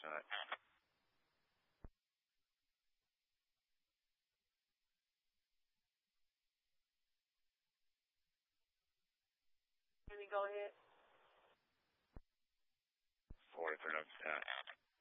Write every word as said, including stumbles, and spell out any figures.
Uh, Can we go ahead? forty, third up, uh,